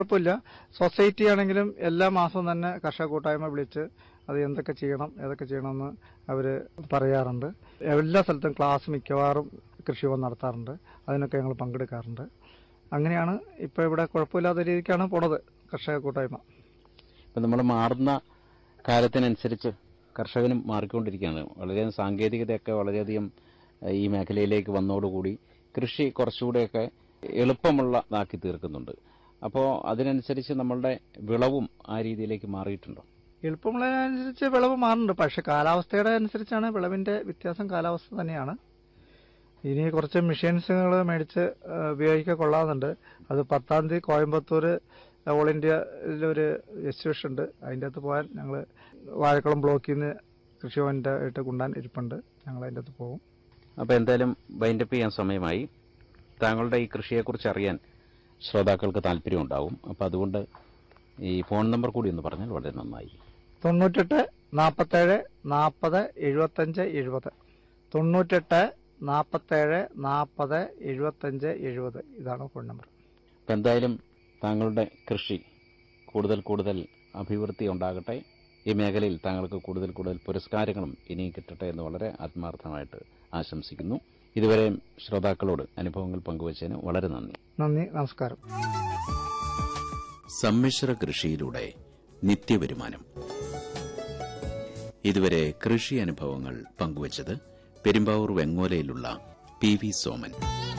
കുഴപ്പമില്ല. സൊസൈറ്റി ആണെങ്കിലും എല്ലാ മാസവും തന്നെ കർഷക കൂട്ടായ്മ വിളിച്ച് അത് എന്തൊക്കെ ചെയ്യണം ഏതൊക്കെ ചെയ്യണമെന്ന് അവർ പറയാറുണ്ട്. എല്ലാ സ്ഥലത്തും ക്ലാസ് മിക്കവാറും കൃഷിഭവൻ നടത്താറുണ്ട്. അതിനൊക്കെ ഞങ്ങൾ പങ്കെടുക്കാറുണ്ട്. അങ്ങനെയാണ് ഇപ്പോൾ ഇവിടെ കുഴപ്പമില്ലാത്ത രീതിക്കാണ് പോണത് കർഷക കൂട്ടായ്മ. ഇപ്പം നമ്മൾ മാറുന്ന കാലത്തിനനുസരിച്ച് കർഷകനും മാറിക്കൊണ്ടിരിക്കുകയാണ്. വളരെയധികം സാങ്കേതികതയൊക്കെ വളരെയധികം ഈ മേഖലയിലേക്ക് വന്നതോടുകൂടി കൃഷി കുറച്ചുകൂടെയൊക്കെ എളുപ്പമുള്ളതാക്കി തീർക്കുന്നുണ്ട്. അപ്പോൾ അതിനനുസരിച്ച് നമ്മളുടെ വിളവും ആ രീതിയിലേക്ക് മാറിയിട്ടുണ്ടോ? എളുപ്പമുള്ളതിനനുസരിച്ച് വിളവ് മാറുന്നുണ്ട്. പക്ഷെ കാലാവസ്ഥയുടെ അനുസരിച്ചാണ് വിളവിന്റെ വ്യത്യാസം. കാലാവസ്ഥ തന്നെയാണ്. ഇനി കുറച്ച് മെഷീൻസുകൾ മേടിച്ച് ഉപയോഗിക്കാൻ കൊള്ളാവുന്നുണ്ട്. അത് 10-ാം തീയതി കോയമ്പത്തൂർ ഓൾ ഇന്ത്യയിലൊരു എക്സിബിഷൻ ഉണ്ട്. അതിൻ്റെ അകത്ത് പോകാൻ ഞങ്ങൾ വാഴക്കുളം ബ്ലോക്കിൽ നിന്ന് കൃഷിഭവൻ്റെ ആയിട്ട് കൊണ്ടുപോകാൻ ഇരിപ്പുണ്ട്. ഞങ്ങൾ അതിൻ്റെ അകത്ത് പോകും. അപ്പോൾ എന്തായാലും വൈൻഡപ്പ് ചെയ്യാൻ സമയമായി. താങ്കളുടെ ഈ കൃഷിയെക്കുറിച്ച് അറിയാൻ ശ്രോതാക്കൾക്ക് താല്പര്യമുണ്ടാവും. അപ്പോൾ അതുകൊണ്ട് ഈ ഫോൺ നമ്പർ കൂടി ഒന്ന് പറഞ്ഞാൽ വളരെ നന്നായി. 98 47 40 75 70 98 47 40 75 70 ഇതാണ് ഫോൺ നമ്പർ. അപ്പം എന്തായാലും താങ്കളുടെ കൃഷി കൂടുതൽ അഭിവൃദ്ധി ഉണ്ടാകട്ടെ. ഈ മേഖലയിൽ താങ്കൾക്ക് കൂടുതൽ പുരസ്കാരങ്ങളും ഇനിയും കിട്ടട്ടെ എന്ന് വളരെ ആത്മാർത്ഥമായിട്ട് ആശംസിക്കുന്നു. ഇതുവരെ ശ്രോതാക്കളോട് അനുഭവങ്ങൾ പങ്കുവച്ചതിന് വളരെ നന്ദി. നമസ്കാരം. സമ്മിശ്ര കൃഷിയിലൂടെ നിത്യവരുമാനം. ഇതുവരെ കൃഷി അനുഭവങ്ങൾ പങ്കുവച്ചത് പെരുമ്പാവൂർ വെങ്ങോലയിലുള്ള പി.വി. സോമൻ.